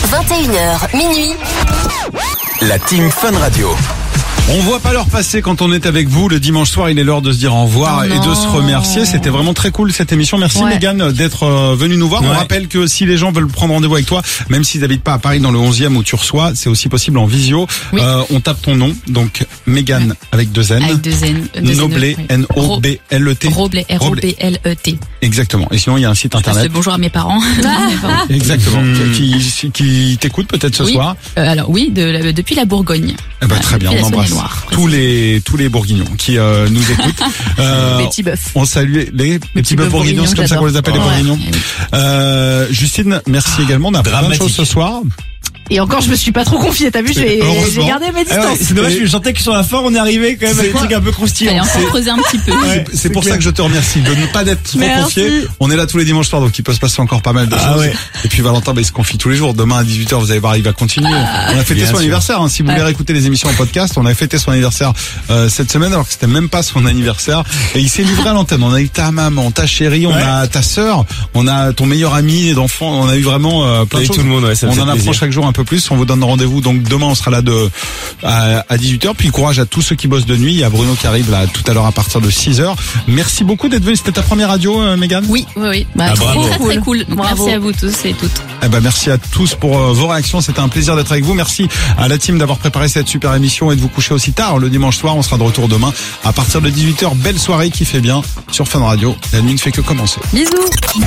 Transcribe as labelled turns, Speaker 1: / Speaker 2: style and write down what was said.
Speaker 1: 21h, minuit.
Speaker 2: La team Fun Radio.
Speaker 3: On voit pas l'heure passer quand on est avec vous. Le dimanche soir, il est l'heure de se dire au revoir et de se remercier. C'était vraiment très cool cette émission. Merci Mégane d'être venue nous voir. On rappelle que si les gens veulent prendre rendez-vous avec toi, même s'ils n'habitent pas à Paris dans le 11e où tu reçois, c'est aussi possible en visio. Oui. On tape ton nom, donc Mégane avec 2 N.
Speaker 4: Avec 2 N.
Speaker 3: Noblet, N-O-B-L-E-T.
Speaker 4: Roblé, R-O-B-L-E-T.
Speaker 3: Exactement. Et sinon, il y a un site internet.
Speaker 4: Bonjour à mes parents.
Speaker 3: Exactement. Qui t'écoute peut-être ce soir.
Speaker 4: Alors oui, depuis la Bourgogne.
Speaker 3: Eh ben, très bien, on embrasse tous les Bourguignons qui nous écoutent.
Speaker 4: Les petits bœufs.
Speaker 3: On salue les petits bœufs bourguignons, c'est comme ça qu'on les appelle, les bourguignons. Justine, merci également. On a plein de choses ce soir.
Speaker 5: Et encore, je me suis pas trop confiée, t'as vu, j'ai gardé mes distances.
Speaker 6: C'est dommage, je sentais que sur la fin, on est arrivé quand même avec un truc un peu croustillant.
Speaker 4: Allez, encore creuser un petit peu.
Speaker 3: C'est pour ça que je te remercie de ne pas être trop confié. On est là tous les dimanches soirs, donc il peut se passer encore pas mal de choses. Et puis Valentin, il se confie tous les jours. Demain à 18h, vous allez voir, il va continuer. On a fêté son anniversaire, Si vous voulez réécouter les émissions en podcast, on a fêté son anniversaire cette semaine, alors que c'était même pas son anniversaire. Et il s'est livré à l'antenne. On a eu ta maman, ta chérie, on a ta sœur, on a ton meilleur ami d'enfant. On a eu vraiment plein de choses.
Speaker 6: Tout le monde,
Speaker 3: on en apprend chaque jour un peu plus. On vous donne rendez-vous. Donc demain on sera là à 18h. Puis courage à tous ceux qui bossent de nuit. Il y a Bruno qui arrive là tout à l'heure à partir de 6h. Merci beaucoup d'être venu. C'était ta première radio, Mégane?
Speaker 4: Oui. Très cool. Donc, merci à vous tous et toutes.
Speaker 3: Merci à tous pour vos réactions. C'était un plaisir d'être avec vous. Merci à la team d'avoir préparé cette super émission et de vous coucher aussi tard le dimanche soir. On sera de retour demain à partir de 18h. Belle soirée qui fait bien sur Fun Radio. La nuit ne fait que commencer.
Speaker 4: Bisous.